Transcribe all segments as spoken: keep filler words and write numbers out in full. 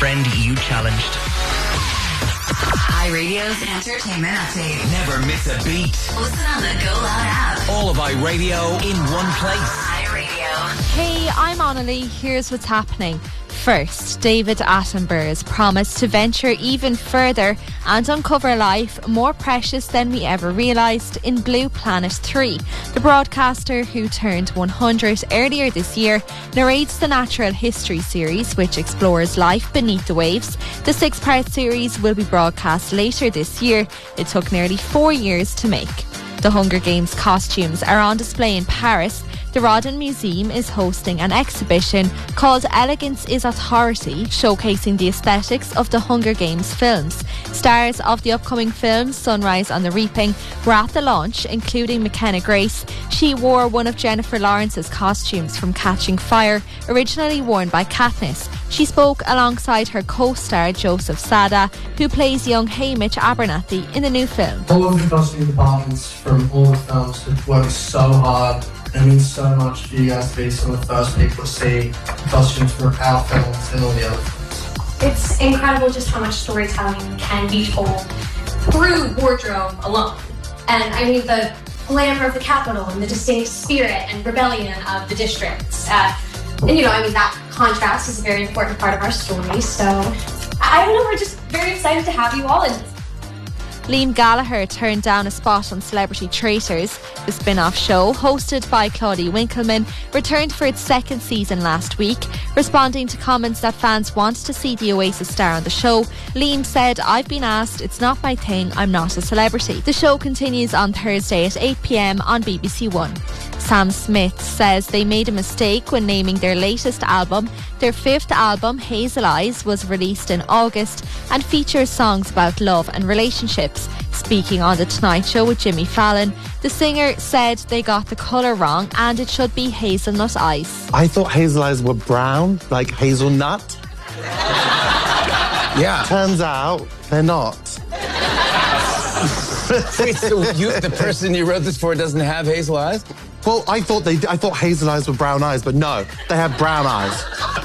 Friend you challenged. iRadio's entertainment update. Never miss a beat. Listen on the Go Loud app. All of iRadio in one place. iRadio. Hey, I'm Annalie. Here's what's happening. First, David Attenborough has promised to venture even further and uncover life more precious than we ever realised in Blue Planet three. The broadcaster, who turned one hundred earlier this year, narrates the Natural History series, which explores life beneath the waves. The six-part series will be broadcast later this year. It took nearly four years to make. The Hunger Games costumes are on display in Paris. The Rodin Museum is hosting an exhibition called Elegance is Authority, showcasing the aesthetics of the Hunger Games films. Stars of the upcoming films Sunrise on the Reaping were at the launch, including McKenna Grace. She wore one of Jennifer Lawrence's costumes from Catching Fire, originally worn by Katniss. She spoke alongside her co-star Joseph Sada, who plays young Haymitch Abernathy in the new film. All of the costume departments from all the films have worked so hard. It means so much for you guys to be some of the first people to see the costumes for our films and all the other films. It's incredible just how much storytelling can be told through wardrobe alone. And I mean, the glamour of the capital and the distinct spirit and rebellion of the districts. Uh, and you know, I mean, that contrast is a very important part of our story. So, I don't know, we're just very excited to have you all in this. Liam Gallagher turned down a spot on Celebrity Traitors. The spin-off show, hosted by Claudia Winkleman, returned for its second season last week. Responding to comments that fans want to see the Oasis star on the show, Liam said, "I've been asked, it's not my thing, I'm not a celebrity." The show continues on Thursday at eight p.m. on B B C One. Sam Smith says they made a mistake when naming their latest album. Their fifth album, Hazel Eyes, was released in August and features songs about love and relationships. Speaking on The Tonight Show with Jimmy Fallon, the singer said they got the colour wrong and it should be hazelnut eyes. I thought hazel eyes were brown, like hazelnut. Yeah. Turns out they're not. Wait, so you, the person you wrote this for doesn't have hazel eyes? Well, I thought they, I thought hazel eyes were brown eyes, but no, they have brown eyes.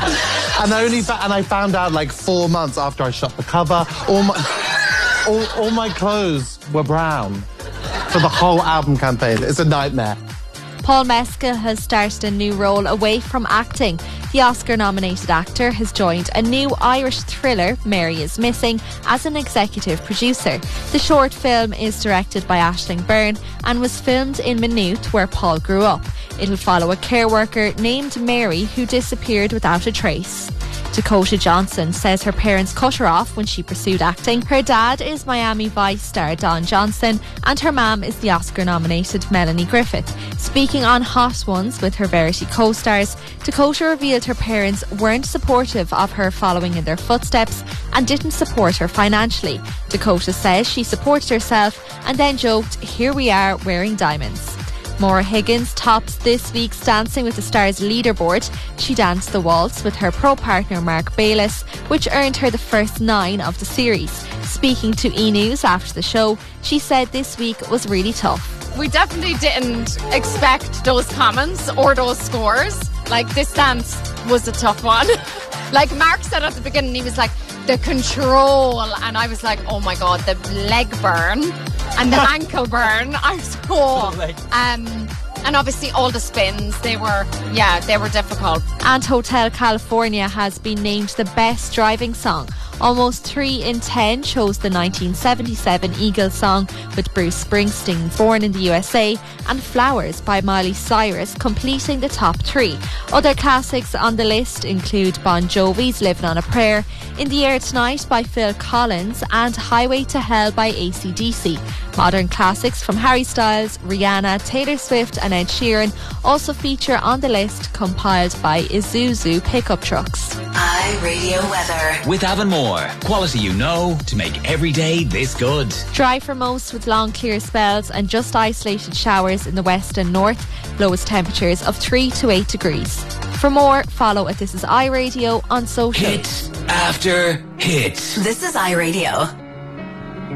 And I only, fa- and I found out like four months after I shot the cover. All my, all, all my clothes were brown for the whole album campaign. It's a nightmare. Paul Mescal has started a new role away from acting. The Oscar-nominated actor has joined a new Irish thriller, Mary is Missing, as an executive producer. The short film is directed by Aisling Byrne and was filmed in Maynooth, where Paul grew up. It'll follow a care worker named Mary who disappeared without a trace. Dakota Johnson says her parents cut her off when she pursued acting. Her dad is Miami Vice star Don Johnson and her mum is the Oscar-nominated Melanie Griffith. Speaking on Hot Ones with her Verity co-stars, Dakota revealed her parents weren't supportive of her following in their footsteps and didn't support her financially. Dakota says she supported herself and then joked, "Here we are wearing diamonds." Maura Higgins tops this week's Dancing with the Stars leaderboard. She danced the waltz with her pro partner Mark Bayliss, which earned her the first nine of the series. Speaking to E! News after the show, she said this week was really tough. We definitely didn't expect those comments or those scores. Like, this dance was a tough one. Like Mark said at the beginning, he was like, the control, and I was like, oh my god, the leg burn and the ankle burn. I was cool. Um, and obviously all the spins, they were, yeah, they were difficult. And Hotel California has been named the best driving song. Almost three in ten chose the nineteen seventy-seven Eagles song, with Bruce Springsteen's Born in the U S A and Flowers by Miley Cyrus completing the top three. Other classics on the list include Bon Jovi's Living on a Prayer, In the Air Tonight by Phil Collins and Highway to Hell by A C D C. Modern classics from Harry Styles, Rihanna, Taylor Swift and Ed Sheeran also feature on the list, compiled by Isuzu Pickup Trucks. iRadio weather. With Avonmore, quality you know to make every day this good. Dry for most with long clear spells and just isolated showers in the west and north. Lowest temperatures of three to eight degrees. For more, follow at This Is iRadio on social. Hit after hit. This is iRadio.